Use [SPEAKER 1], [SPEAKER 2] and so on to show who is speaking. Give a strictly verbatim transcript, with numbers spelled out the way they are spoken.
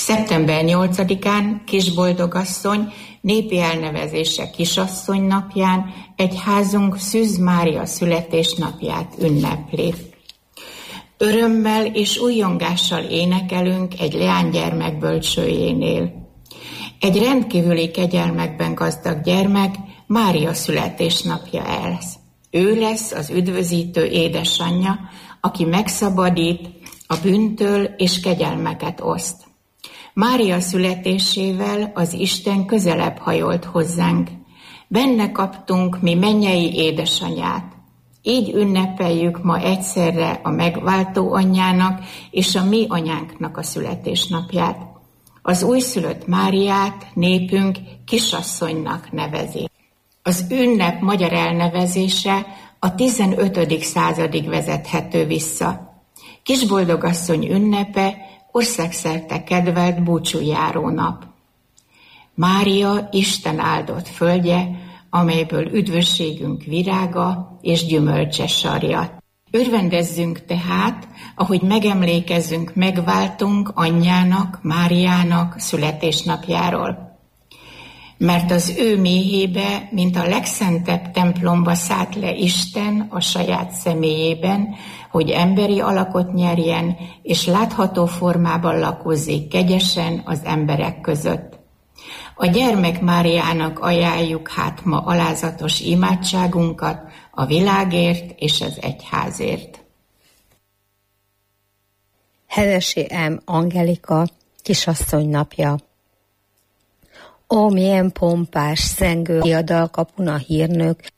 [SPEAKER 1] szeptember nyolcadikán Kisboldogasszony népi elnevezése Kisasszony napján egyházunk Szűz Mária születésnapját ünnepli. Örömmel és újjongással énekelünk egy leánygyermek bölcsőjénél. Egy rendkívüli kegyelmekben gazdag gyermek Mária születésnapja lesz. Ő lesz az üdvözítő édesanyja, aki megszabadít a bűntől és kegyelmeket oszt. Mária születésével az Isten közelebb hajolt hozzánk. Benne kaptunk mi mennyei édesanyát. Így ünnepeljük ma egyszerre a megváltó anyjának és a mi anyánknak a születésnapját. Az újszülött Máriát népünk Kisasszonynak nevezi. Az ünnep magyar elnevezése a tizenötödik századig vezethető vissza. Kisboldogasszony ünnepe országszerte kedvelt búcsújárónap. Mária Isten áldott földje, amelyből üdvösségünk virága és gyümölcse sarja. Örvendezzünk tehát, ahogy megemlékezzünk megváltunk anyjának, Máriának születésnapjáról. Mert az ő méhébe, mint a legszentebb templomba szállt le Isten a saját személyében, hogy emberi alakot nyerjen, és látható formában lakozzék kegyesen az emberek között. A gyermek Máriának ajánljuk hát ma alázatos imádságunkat a világért és az egyházért.
[SPEAKER 2] Hevesi M. Angelika, Kisasszony napja. Ó, milyen pompás, zengő diadalkapun a hírnök,